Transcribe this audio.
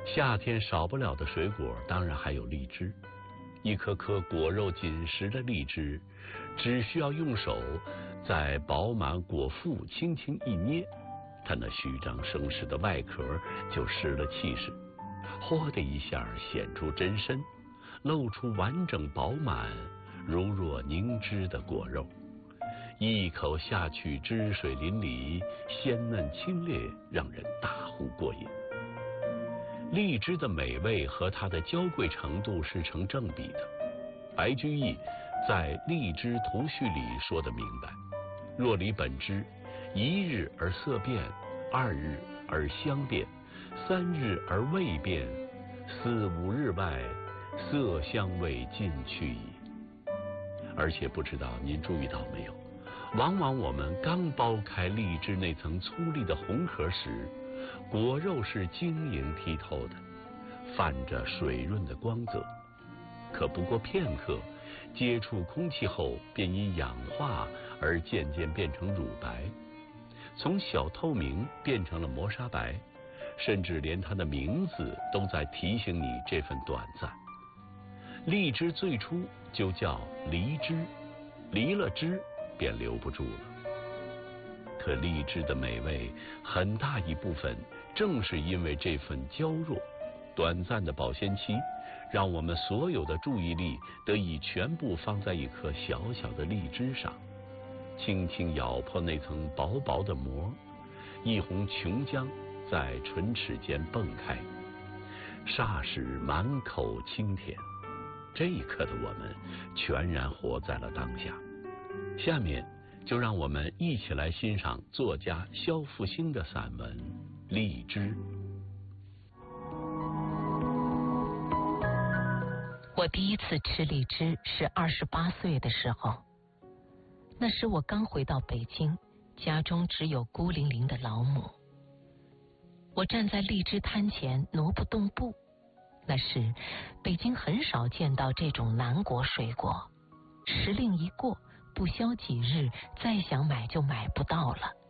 夏天少不了的水果当然还有荔枝，一颗颗果肉紧实的荔枝，只需要用手在饱满果腹轻轻一捏，它那虚张声势的外壳就失了气势，嚯的一下显出真身，露出完整饱满如若凝脂的果肉，一口下去汁水淋漓，鲜嫩清冽，让人大呼过瘾。荔枝的美味和它的娇贵程度是成正比的。白居易在《荔枝图序》里说得明白：若离本枝，一日而色变，2日而香变，3日而味变，4、5日外，色香味尽去矣。而且不知道您注意到没有，往往我们刚剥开荔枝那层粗粒的红壳时，果肉是晶莹剔透的，泛着水润的光泽，可不过片刻，接触空气后便因氧化而渐渐变成乳白，从小透明变成了磨砂白，甚至连它的名字都在提醒你这份短暂。荔枝最初就叫梨枝，离了枝便留不住了。可荔枝的美味很大一部分正是因为这份娇弱短暂的保鲜期，让我们所有的注意力得以全部放在一颗小小的荔枝上，轻轻咬破那层薄薄的膜，一泓琼浆在唇齿间迸开，霎时满口清甜。这一刻的我们全然活在了当下。下面就让我们一起来欣赏作家萧复兴的散文《荔枝》。 我第一次吃荔枝是28岁的时候，那时我刚回到北京，家中只有孤零零的老母。我站在荔枝摊前挪不动步，那时北京很少见到这种南国水果，时令一过，不消几日，再想买就买不到了。